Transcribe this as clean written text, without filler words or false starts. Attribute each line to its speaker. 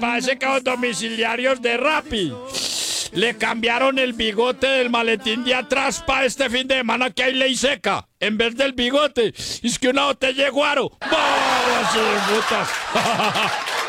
Speaker 1: parece que los domiciliarios de Rappi le cambiaron el bigote del maletín de atrás para este fin de semana que hay ley seca. En vez del bigote, es que una botella de guaro. ¡Vamos, putas!